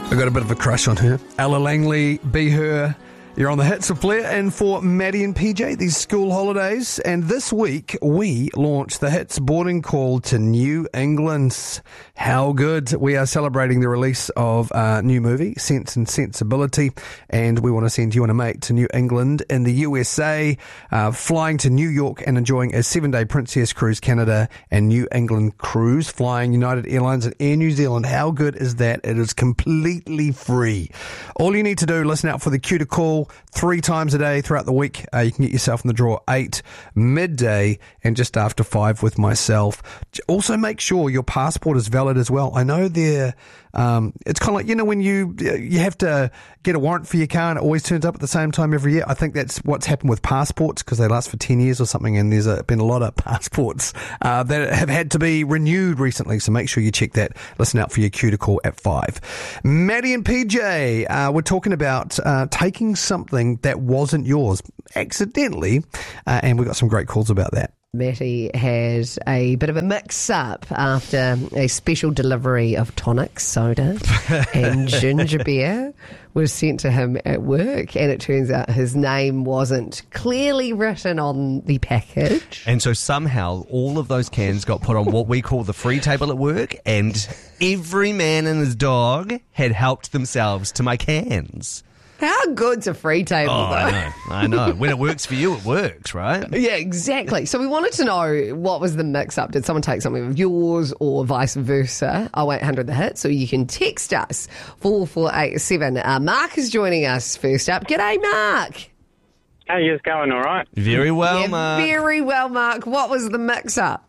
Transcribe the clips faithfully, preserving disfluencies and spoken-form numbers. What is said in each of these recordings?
I got a bit of a crush on her. Ella Langley, Be Her. You're on the Hits of Blair, and for Maddie and P J, these school holidays. And this week, we launch the Hits boarding call to New England. How good. We are celebrating the release of a new movie, Sense and Sensibility, and we want to send you and a mate to New England in the U S A, uh, flying to New York and enjoying a seven-day Princess Cruise Canada and New England cruise, flying United Airlines and Air New Zealand. How good is that? It is completely free. All you need to do, listen out for the cue to call three times a day throughout the week. Uh, you can get yourself in the draw eight, midday, and just after five with myself. Also, make sure your passport is valid as well. I know they're, um, it's kind of like, you know, when you you have to get a warrant for your car and it always turns up at the same time every year. I think that's what's happened with passports because they last for ten years or something, and there's a, been a lot of passports uh, that have had to be renewed recently, so make sure you check that. Listen out for your cue to call at five. Maddie and P J, uh, we're talking about uh, taking something that wasn't yours accidentally, uh, and we got some great calls about that. Matty had a bit of a mix-up after a special delivery of tonic soda and ginger beer was sent to him at work, and it turns out his name wasn't clearly written on the package. And so somehow all of those cans got put on what we call the free table at work, and every man and his dog had helped themselves to my cans. How good's a free table, Oh, though? I know, I know. When it works for you, it works, right? Yeah, exactly. So we wanted to know, what was the mix-up? Did someone take something of yours or vice versa? oh eight hundred the hit, so you can text us four four eight seven. Uh, Mark is joining us first up. G'day, Mark. How you going, all right? Very well, yeah, Mark. Very well, Mark. What was the mix-up?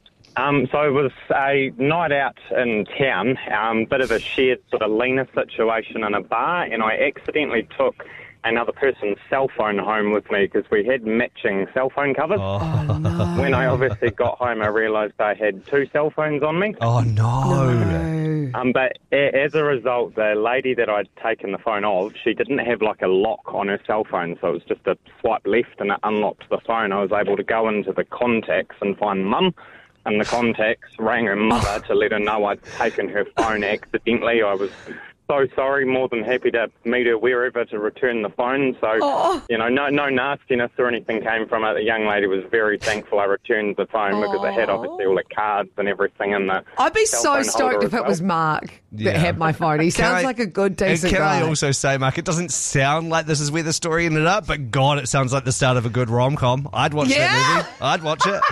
Um, so it was a night out in town, um, bit of a shared sort of leaner situation in a bar, and I accidentally took another person's cell phone home with me because we had matching cell phone covers. Oh. Oh, no. When I obviously got home, I realised I had two cell phones on me. Oh, no. No. Um, but a- as a result, the lady that I'd taken the phone of, she didn't have like a lock on her cell phone, so it was just a swipe left and it unlocked the phone. I was able to go into the contacts and find Mum. And the contacts rang her mother to let her know I'd taken her phone accidentally. I was so sorry, more than happy to meet her wherever to return the phone. So, Oh. you know, no no nastiness or anything came from it. The young lady was very thankful I returned the phone because it had obviously all the cards and everything in the I'd be cell so phone stoked holder if as it was well. Mark Yeah. that had my phone. He Can sounds I- like a good, And decent can guy. I also say, Mark, it doesn't sound like this is where the story ended up, but God, it sounds like the start of a good rom-com. I'd watch Yeah. that movie. I'd watch it.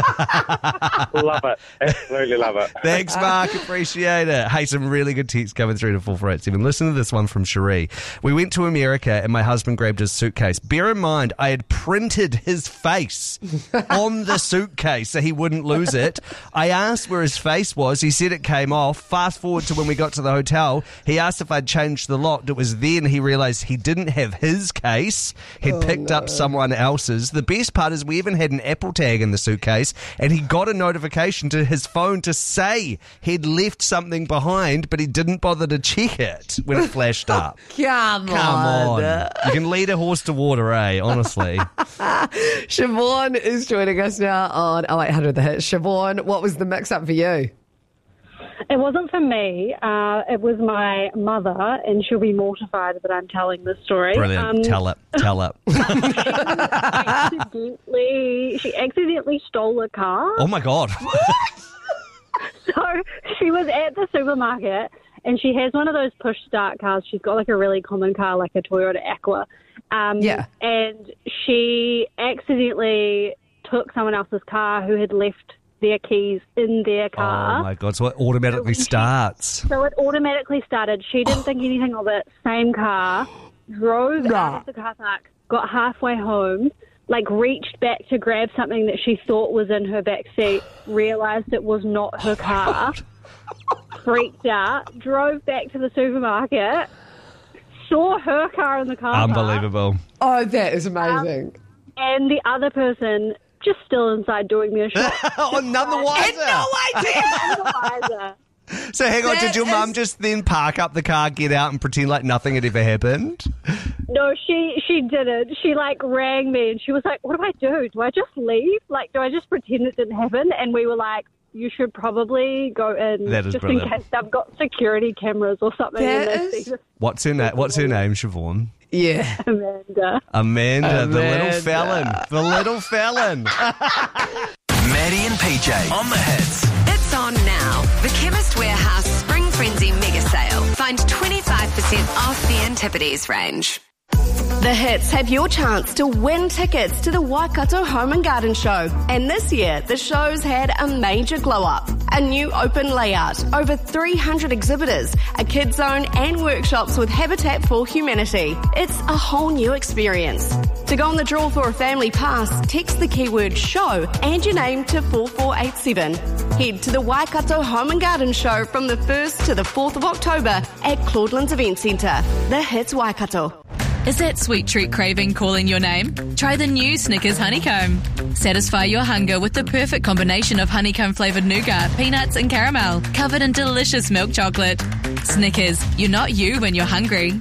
Love it. Absolutely love it. Thanks, Mark. Appreciate it. Hey, some really good texts coming through to four four eight seven. Listen to this one from Cherie. We went to America and my husband grabbed his suitcase. Bear in mind, I had printed his face on the suitcase so he wouldn't lose it. I asked where his face was. He said it came off. Fast forward to when we got to the hotel. He asked if I'd changed the lock. It was then he realised he didn't have his case. He'd picked up someone else's. The best part is we even had an Apple tag in the suitcase, and he got a notification to his phone to say he'd left something behind, but he didn't bother to check it when it flashed up. Come, Come on. on. You can lead a horse to water, eh? Honestly. Siobhan is joining us now on oh eight hundred the hit. Siobhan, what was the mix-up for you? It wasn't for me. Uh, it was my mother, and she'll be mortified that I'm telling this story. Brilliant. Um, Tell it. Tell it. accidentally, she accidentally stole a car. Oh, my God. So she was at the supermarket, and she has one of those push-start cars. She's got like a really common car, like a Toyota Aqua. Um, Yeah. And she accidentally took someone else's car who had left their keys in their car. Oh, my God. So it automatically starts. So it automatically started. She didn't think anything of it. Same car. Drove out of the car park. Got halfway home. Like reached back to grab something that she thought was in her back seat. Realised it was not her car. Freaked out. Drove back to the supermarket. Saw her car in the car park. Unbelievable. Oh, that is amazing. And the other person just still inside doing their shop. Oh, none the wiser. No idea. Otherwise, So hang on, That did your is- mum just then park up the car, get out and pretend like nothing had ever happened? No, she she didn't. She like rang me and she was like, "What do I do? Do I just leave? Like, do I just pretend it didn't happen?" And we were like, you should probably go in That is just brilliant. in case they've got security cameras or something. That and they is- see this What's her name? What's her name, Siobhan? Yeah. Amanda. Amanda, the little Amanda. felon. The little felon. Maddie and P J on the hits. It's on now. The Chemist Warehouse Spring Frenzy Mega Sale. Find twenty-five percent off the Antipodes range. The Hits have your chance to win tickets to the Waikato Home and Garden Show. And this year, the show's had a major glow-up. A new open layout, over three hundred exhibitors, a kids zone and workshops with Habitat for Humanity. It's a whole new experience. To go on the draw for a family pass, text the keyword SHOW and your name to four four eight seven. Head to the Waikato Home and Garden Show from the first to the fourth of October at Claudelands Event Centre. The Hits Waikato. Is that sweet treat craving calling your name? Try the new Snickers Honeycomb. Satisfy your hunger with the perfect combination of honeycomb-flavoured nougat, peanuts and caramel, covered in delicious milk chocolate. Snickers, you're not you when you're hungry.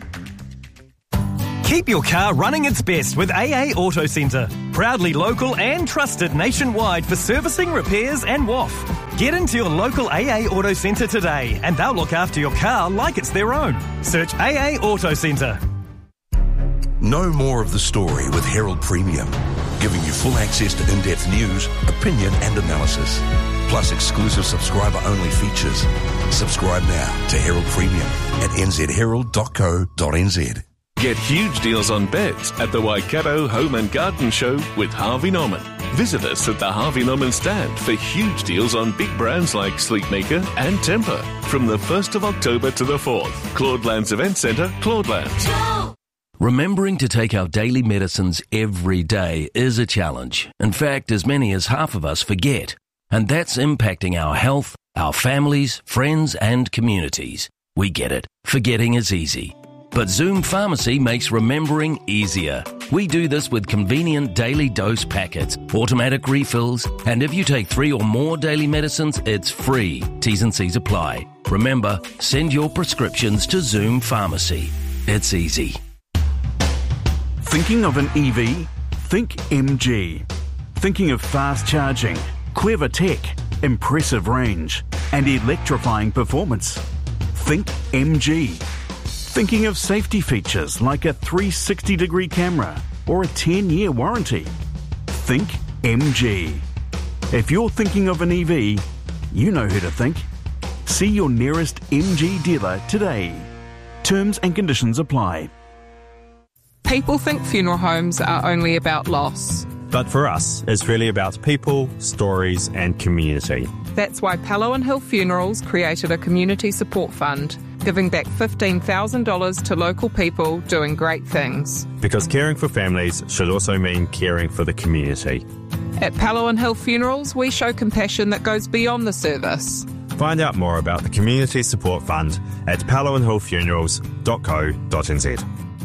Keep your car running its best with A A Auto Centre. Proudly local and trusted nationwide for servicing, repairs and W A F. Get into your local A A Auto Centre today and they'll look after your car like it's their own. Search A A Auto Centre. Know more of the story with Herald Premium, giving you full access to in-depth news, opinion and analysis, plus exclusive subscriber-only features. Subscribe now to Herald Premium at n z herald dot co dot n z. Get huge deals on beds at the Waikato Home and Garden Show with Harvey Norman. Visit us at the Harvey Norman stand for huge deals on big brands like Sleepmaker and Tempur from the first of October to the fourth. Claudelands Event Centre, Claudelands. Remembering to take our daily medicines every day is a challenge. In fact, as many as half of us forget. And that's impacting our health, our families, friends and communities. We get it. Forgetting is easy. But Zoom Pharmacy makes remembering easier. We do this with convenient daily dose packets, automatic refills, and if you take three or more daily medicines, it's free. T's and C's apply. Remember, send your prescriptions to Zoom Pharmacy. It's easy. Thinking of an E V? Think M G. Thinking of fast charging, clever tech, impressive range, and electrifying performance? Think M G. Thinking of safety features like a three sixty degree camera or a ten year warranty? Think M G. If you're thinking of an E V, you know who to think. See your nearest M G dealer today. Terms and conditions apply. People think funeral homes are only about loss. But for us, it's really about people, stories and community. That's why Palo and Hill Funerals created a community support fund, giving back fifteen thousand dollars to local people doing great things. Because caring for families should also mean caring for the community. At Palo and Hill Funerals, we show compassion that goes beyond the service. Find out more about the Community Support Fund at palo and hill funerals dot co dot n z.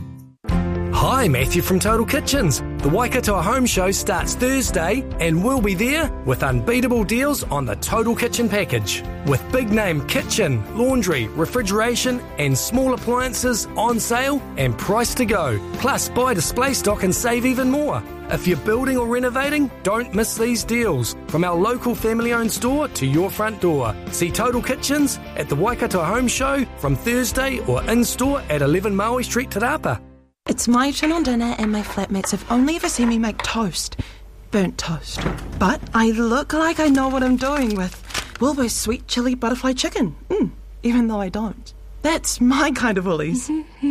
Hi, Matthew from Total Kitchens. The Waikato Home Show starts Thursday and we'll be there with unbeatable deals on the Total Kitchen package. With big name kitchen, laundry, refrigeration and small appliances on sale and price to go. Plus buy display stock and save even more. If you're building or renovating, don't miss these deals. From our local family-owned store to your front door. See Total Kitchens at the Waikato Home Show from Thursday or in-store at eleven Maui Street, Te Rapa. It's my turn on dinner and my flatmates have only ever seen me make toast. Burnt toast. But I look like I know what I'm doing with Wilbur's sweet chili butterfly chicken. Mm, even though I don't. That's my kind of Woolies.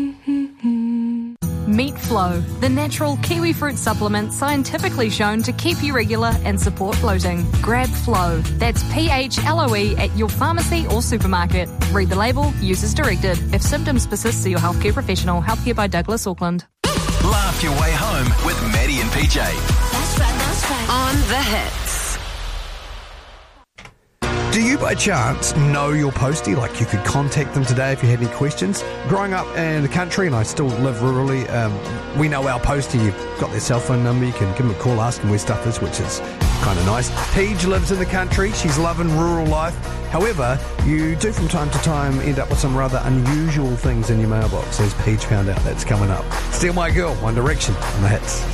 Meat Flow, the natural kiwi fruit supplement scientifically shown to keep you regular and support bloating. Grab Flow. That's P H L O E at your pharmacy or supermarket. Read the label, use as directed. If symptoms persist, see your healthcare professional. Healthcare by Douglas Auckland. Laugh your way home with Maddie and P J. That's right, that's right. On the hits. Do you by chance know your postie? Like you could contact them today if you had any questions. Growing up in the country, and I still live rurally, um, we know our postie. You've got their cell phone number. You can give them a call, ask them where stuff is, which is kind of nice. Paige lives in the country. She's loving rural life. However, you do from time to time end up with some rather unusual things in your mailbox, as Paige found out. That's coming up. Steal My Girl, One Direction on the hits.